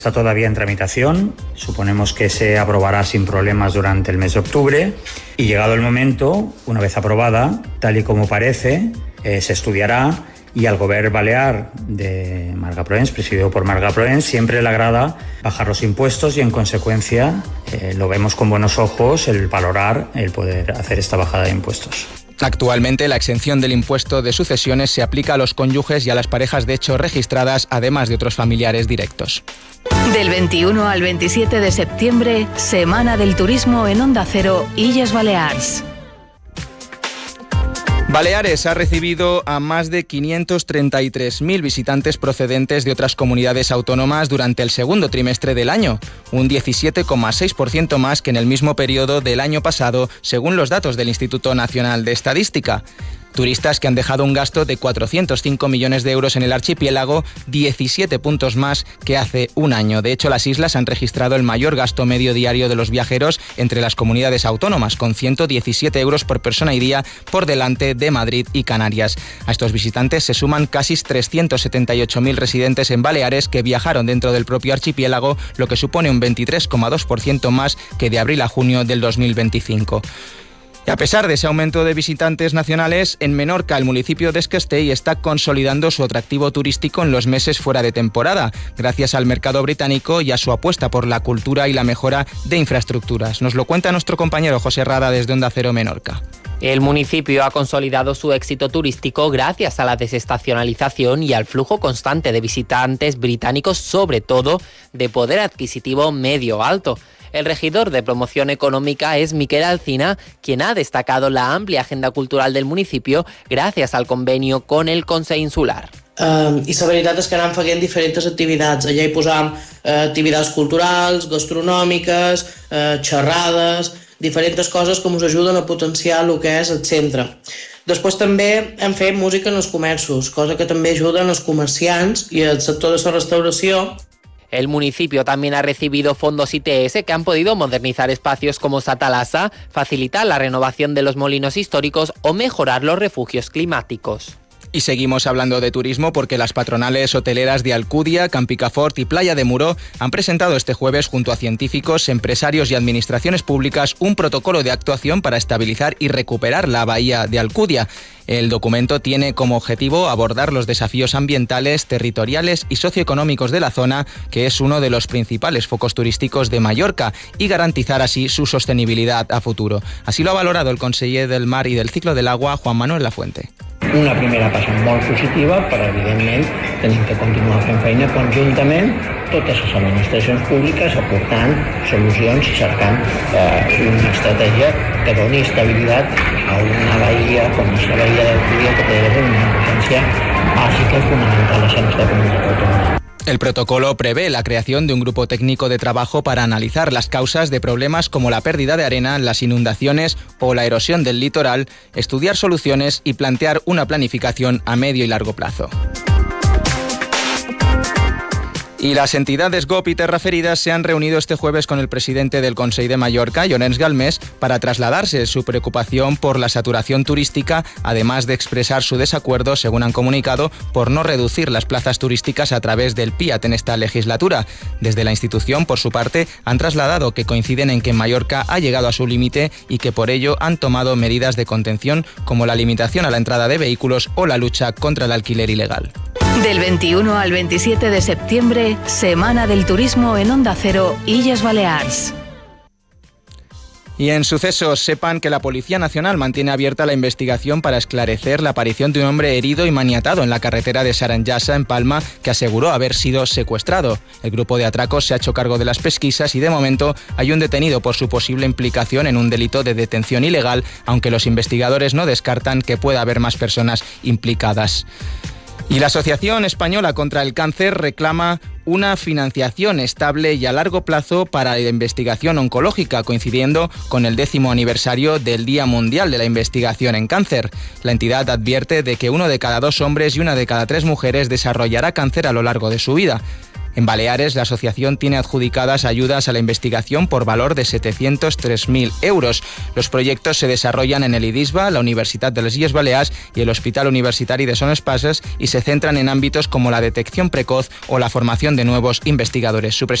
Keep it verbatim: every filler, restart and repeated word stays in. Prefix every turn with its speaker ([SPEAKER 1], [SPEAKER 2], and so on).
[SPEAKER 1] Está todavía en tramitación, suponemos que se aprobará sin problemas durante el mes de octubre y llegado el momento, una vez aprobada, tal y como parece, eh, se estudiará y al Govern Balear de Marga Proens, presidido por Marga Proens, siempre le agrada bajar los impuestos y en consecuencia eh, lo vemos con buenos ojos el valorar el poder hacer esta bajada de impuestos.
[SPEAKER 2] Actualmente, la exención del impuesto de sucesiones se aplica a los cónyuges y a las parejas de hecho registradas, además de otros familiares directos.
[SPEAKER 3] Del veintiuno al veintisiete de septiembre, Semana del Turismo en Onda Cero, Illes Balears.
[SPEAKER 2] Baleares ha recibido a más de quinientos treinta y tres mil visitantes procedentes de otras comunidades autónomas durante el segundo trimestre del año, un diecisiete coma seis por ciento más que en el mismo periodo del año pasado, según los datos del Instituto Nacional de Estadística. Turistas que han dejado un gasto de cuatrocientos cinco millones de euros en el archipiélago, diecisiete puntos más que hace un año. De hecho, las islas han registrado el mayor gasto medio diario de los viajeros entre las comunidades autónomas, con ciento diecisiete euros por persona y día, por delante de Madrid y Canarias. A estos visitantes se suman casi trescientos setenta y ocho mil residentes en Baleares que viajaron dentro del propio archipiélago, lo que supone un veintitrés coma dos por ciento más que de abril a junio del dos mil veinticinco. Y a pesar de ese aumento de visitantes nacionales, en Menorca el municipio de Es Castell está consolidando su atractivo turístico en los meses fuera de temporada, gracias al mercado británico y a su apuesta por la cultura y la mejora de infraestructuras. Nos lo cuenta nuestro compañero José Rada desde Onda Cero Menorca.
[SPEAKER 4] El municipio ha consolidado su éxito turístico gracias a la desestacionalización y al flujo constante de visitantes británicos, sobre todo de poder adquisitivo medio-alto. El regidor de Promoción Económica es Miquel Alcina, quien ha destacado la amplia agenda cultural del municipio gracias al convenio con el Consell Insular.
[SPEAKER 5] Uh, I la veritat és que anem fent diferents activitats. Allà hi posam uh, activitats culturals, gastronòmiques, uh, xerrades, diferents coses que ens ajuden a potenciar el que és el centre. Després també hem fet música en els comerços, cosa que també ajuda els comerciants i el sector de la restauració.
[SPEAKER 4] El municipio también ha recibido fondos I T S que han podido modernizar espacios como Satalasa, facilitar la renovación de los molinos históricos o mejorar los refugios climáticos.
[SPEAKER 2] Y seguimos hablando de turismo porque las patronales hoteleras de Alcudia, Campicafort y Playa de Muro han presentado este jueves junto a científicos, empresarios y administraciones públicas un protocolo de actuación para estabilizar y recuperar la bahía de Alcudia. El documento tiene como objetivo abordar los desafíos ambientales, territoriales y socioeconómicos de la zona, que es uno de los principales focos turísticos de Mallorca, y garantizar así su sostenibilidad a futuro. Así lo ha valorado el conseller del Mar y del Ciclo del Agua, Juan Manuel Lafuente.
[SPEAKER 6] Una primera passa molt positiva, però evidentment tenim que continuar fent feina conjuntament totes les administracions públiques aportant solucions i cercant eh, una estratègia que doni estabilitat a una bahia com és la bahia d'Alcudia, que té una importància bàsica i fonamental a la nostra comunitat autònoma.
[SPEAKER 2] El protocolo prevé la creación de un grupo técnico de trabajo para analizar las causas de problemas como la pérdida de arena, las inundaciones o la erosión del litoral, estudiar soluciones y plantear una planificación a medio y largo plazo. Y las entidades G O P y Terraferidas se han reunido este jueves con el presidente del Consell de Mallorca, Llorenç Galmés, para trasladarse su preocupación por la saturación turística, además de expresar su desacuerdo, según han comunicado, por no reducir las plazas turísticas a través del P I A T en esta legislatura. Desde la institución, por su parte, han trasladado que coinciden en que Mallorca ha llegado a su límite y que por ello han tomado medidas de contención como la limitación a la entrada de vehículos o la lucha contra el alquiler ilegal.
[SPEAKER 3] Del veintiuno al veintisiete de septiembre, Semana del Turismo en Onda Cero, Illes Balears.
[SPEAKER 2] Y en sucesos, sepan que la Policía Nacional mantiene abierta la investigación para esclarecer la aparición de un hombre herido y maniatado en la carretera de Saranyassa, en Palma, que aseguró haber sido secuestrado. El grupo de atracos se ha hecho cargo de las pesquisas y de momento hay un detenido por su posible implicación en un delito de detención ilegal, aunque los investigadores no descartan que pueda haber más personas implicadas. Y la Asociación Española contra el Cáncer reclama una financiación estable y a largo plazo para la investigación oncológica, coincidiendo con el décimo aniversario del Día Mundial de la Investigación en Cáncer. La entidad advierte de que uno de cada dos hombres y una de cada tres mujeres desarrollará cáncer a lo largo de su vida. En Baleares, la asociación tiene adjudicadas ayudas a la investigación por valor de setecientos tres mil euros. Los proyectos se desarrollan en el IDISBA, la Universitat de les Illes Balears y el Hospital Universitari de Son Espases y se centran en ámbitos como la detección precoz o la formación de nuevos investigadores. Su